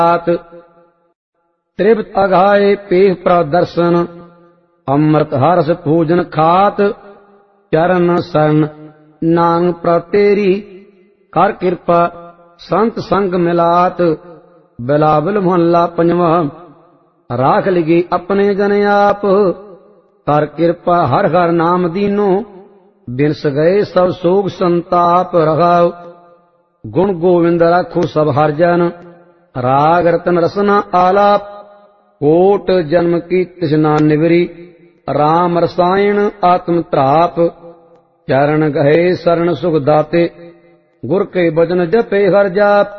ਤ੍ਰਿਪਤ ਅਗਾਏ ਪੇਹ ਪ੍ਰਦਰਸ਼ਨ, ਅੰਮ੍ਰਿਤ ਹਰਸ ਭੋਜਨ ਖਾਤ। ਚਰਨ ਸਰਨ ਨਾਮ ਪ੍ਰਤੇਰੀ, ਕਰ ਕਿਰਪਾ ਸੰਤ ਸੰਗ ਮਿਲਾਤ। ਬਿਲਾਵਲ ਮੁਹੱਲਾ ਪੰਜਵਾਂ। ਰਾਖ ਲਗੇ ਆਪਣੇ ਜਨ ਆਪ, ਕਰ ਕਿਰਪਾ ਹਰ ਹਰ ਨਾਮ ਦੀਨੋ। ਬਿਨਸ ਗਏ ਸਭ ਸੋਗ ਸੰਤਾਪ ਰਹਾਉ, ਗੁਣ ਗੋਵਿੰਦ ਰਾਖੋ ਸਭ ਹਰ ਜਨ। ਰਾਗ ਰਤਨ ਰਸਨਾ ਆਲਾਪ, ਕੋਟ ਜਨਮ ਕੀ ਤ੍ਰਿਸ਼ਨਾ ਨਿਵਰੀ। ਰਾਮ ਰਸਾਇਣ ਆਤਮ ਧਰਾਪ, ਚਰਨ ਗਏ ਸਰਣ ਸੁਖ ਦਾਤੇ। ਗੁਰ ਕੇ ਬਚਨ ਜਪੇ ਹਰ ਜਾਪ।